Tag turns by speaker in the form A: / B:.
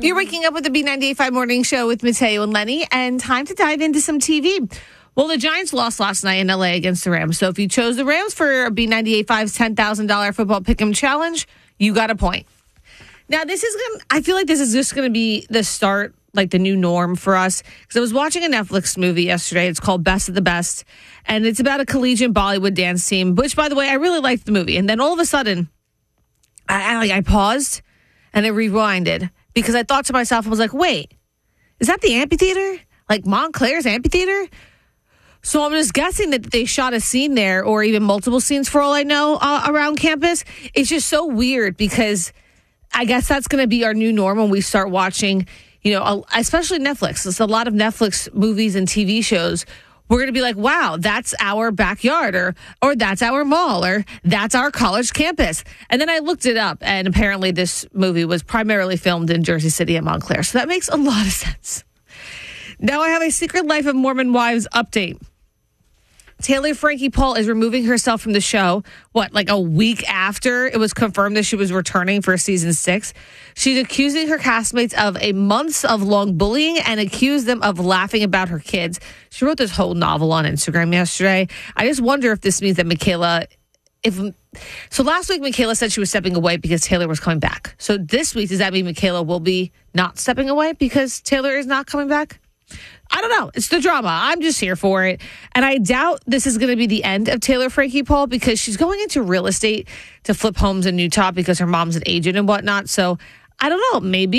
A: You're waking up with the B98.5 Morning Show with Mateo and Lenny, and time to dive into some TV. Well, the Giants lost last night in LA against the Rams. So if you chose the Rams for B98.5's $10,000 football pick'em challenge, you got a point. Now, I feel like this is just going to be the start, like the new norm for us. Because I was watching a Netflix movie yesterday. It's called Best of the Best. And it's about a collegiate Bollywood dance team, which, by the way, I really liked the movie. And then all of a sudden, I paused and I rewinded because I thought to myself, I was like, wait, is that the amphitheater? Like Montclair's amphitheater? So I'm just guessing that they shot a scene there or even multiple scenes for all I know around campus. It's just so weird because I guess that's going to be our new norm when we start watching, especially Netflix. There's a lot of Netflix movies and TV shows. We're going to be like, wow, that's our backyard or that's our mall or that's our college campus. And then I looked it up and apparently this movie was primarily filmed in Jersey City and Montclair. So that makes a lot of sense. Now I have a Secret Life of Mormon Wives update. Taylor Frankie Paul is removing herself from the show, like a week after it was confirmed that she was returning for season 6. She's accusing her castmates of a months-of-long bullying and accused them of laughing about her kids. She wrote this whole novel on Instagram yesterday. I just wonder if this means that Michaela... So last week, Michaela said she was stepping away because Taylor was coming back. So this week, does that mean Michaela will be not stepping away because Taylor is not coming back? I don't know. It's the drama. I'm just here for it. And I doubt this is going to be the end of Taylor Frankie Paul because she's going into real estate to flip homes in Utah because her mom's an agent and whatnot. So I don't know. Maybe